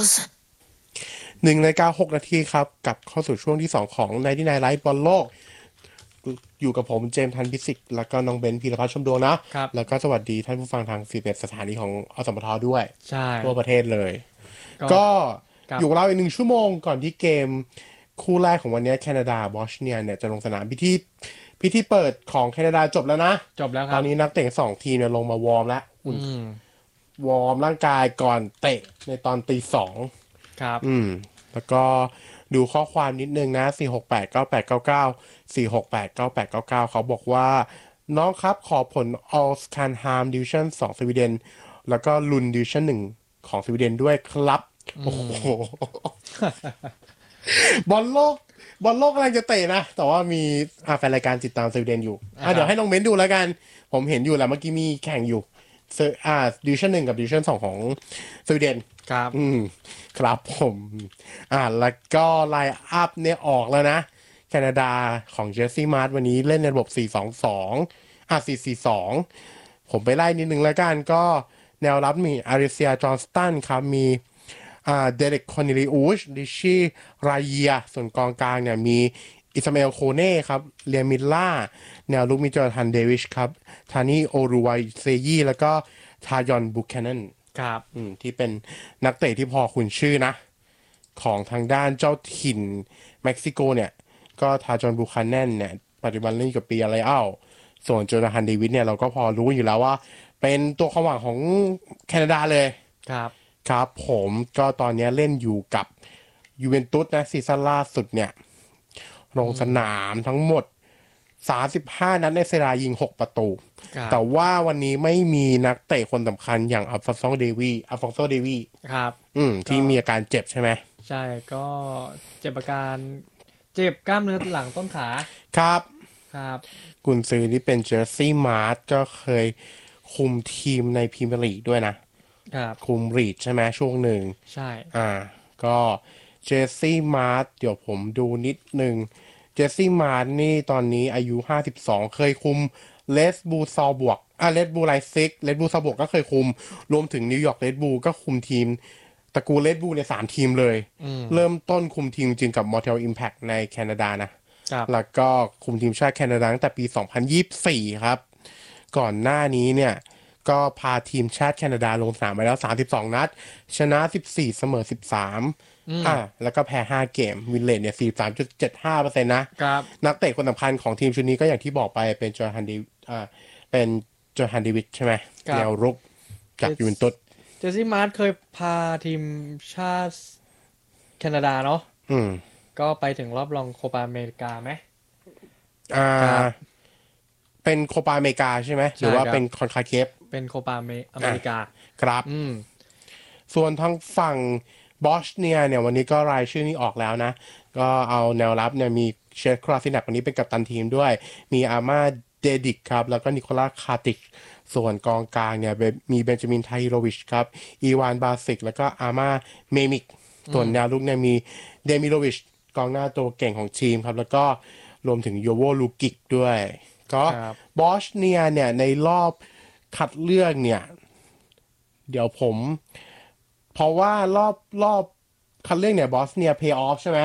1:06 นาทีครับกลับเข้าสู่ช่วงที่2ของ99 Live บอลโลกอยู่กับผมเจมส์ทันพิสิกษ์แล้วก็น้องเบนพีรพัฒน์ชมดวงนะครับแล้วก็สวัสดีท่านผู้ฟังทาง41สถานีของอสมทด้วยใช่ทั่วประเทศเลยก็ก็ครับอยู่กับเราอีก1 ชั่วโมงก่อนที่เกมคู่แรกของวันนี้แคนาดาบอสเนียเนี่ยจะลงสนามพิธีเปิดของแคนาดาจบแล้วนะจบแล้วคตอรับนนี้นักเตะ2 ทีมเนี่ยลงมาวอร์มแล้วอืมวอร์มร่างกายก่อนเตะในตอนตี 2 ครับแล้วก็ดูข้อความนิดนึงนะ4689899เขาบอกว่าน้องครับขอผล All Scan Harm Division 2สวีเดนแล้วก็ลุน Division 1ของสวีเดนด้วยครับโอ้โหบอลโลกบอลโลกกำลังจะเตะนะแต่ว่ามีแฟนรายการติดตามสวีเดนอยู่เดี๋ยวให้น้องเม้นดูแล้วกันผมเห็นอยู่แหละเมื่อกี้มีแข่งอยู่Division 1กับ Division 2ของสวีเดนครับครับผมแล้วก็ไลน์อัพเนี่ยออกแล้วนะแคนาดาของเจสซี่มาร์ทวันนี้เล่นในระบบ4-2-2 4-4-2ผมไปไล่นิดนึงแล้วกันก็แนวรับมีอาริเซียจอห์นสตันครับมีเดเร็กคอนเนลิอุชดิชี่รายเยียส่วนกองกลางเนี่ยมีอิสมาเอลโคเน่ครับเรียมิลล่าแนวลุกมีจอร์แดนเดวิชครับทานี่โอรูไวเซยีแล้วก็ทายอนบุคแคนนนครับที่เป็นนักเตะที่พอคุณชื่อนะของทางด้านเจ้าถิ่นเม็กซิโกเนี่ยก็ทาจอนบุคแคนนนเนี่ยปัจจุบันเล่นกับปีอะไรส่วนโจนาธานเดวิดเนี่ยเราก็พอรู้อยู่แล้วว่าเป็นตัวความหวังของแคนาดาเลยครับผมก็ตอนนี้เล่นอยู่กับยูเวนตุสนะซีซั่นล่าสุดเนี่ยลงสนามทั้งหมด35นัดในเซรายิง6ประตูแต่ว่าวันนี้ไม่มีนักเตะคนสำคัญอย่างอัลฟอนโซเดวีครับที่มีอาการเจ็บใช่ไหมใช่ก็เจ็บอาการเจ็บกล้ามเนื้อหลังต้นขาครับกุนซือที่เป็นเจอร์ซี่มาร์ทก็เคยคุมทีมในพรีเมียร์ลีกด้วยนะครับคุมรีดใช่ไหมช่วงหนึ่งใช่ก็เจสซี่มาร์ทเดี๋ยวผมดูนิดนึงเจสซี่มาร์ทนี่ตอนนี้อายุ52เคยคุมเลสบูซอลบวกเลสบูไลซิกเลสบูซอลบวกก็เคยคุมรวมถึงนิวยอร์กเลสบูก็คุมทีมตระกูลเลสบูใน3ทีมเลยเริ่มต้นคุมทีมจริงกับ Montreal Impact ในแคนาดานะแล้วก็คุมทีมชาติแคนาดาตั้งแต่ปี2024ครับก่อนหน้านี้เนี่ยก็พาทีมชาติแคนาดาลงสนามไปแล้ว32นัดชนะ14เสมอ13แล้วก็แพ้5เกมวินเลทเนี่ย 43.75% นะครับนักเตะคนสำคัญของทีมชุดนี้ก็อย่างที่บอกไปเป็นจอร์แดนเดวิดใช่ไหมแนวรุกจากยูเวนตุสเจสซี่มาร์ทเคยพาทีมชาติแคนาดาเนาะก็ไปถึงรอบรองโคปาอเมริกาไหมเป็นโคปาอเมริกาใช่ไหมหรือว่าเป็นคอนคาเคฟเป็นโคปาอเมริกาครับส่วนทางฝั่งบอสเนียเนี่ยวันนี้ก็รายชื่อนี้ออกแล้วนะก็เอาแนวรับเนี่ยมีเชฟคราฟินักวันนี้เป็นกัปตันทีมด้วยมีอาม่าเดดิกครับแล้วก็นิโคลัสคาติกส่วนกองกลางเนี่ยมีเบนจามินไทโรวิชครับอีวานบาซิกแล้วก็อาม่าเมมิกส่วนแนวลุกเนี่ยมีเดมิโรวิชกองหน้าตัวเก่งของทีมครับแล้วก็รวมถึงโยโวลูกิกด้วยก็บอสเนียเนี่ยในรอบคัดเลือกเนี่ยเดี๋ยวผมเพราะว่ารอบคัดเลือกเนี่ยบอสเนียเพย์ออฟใช่ไหม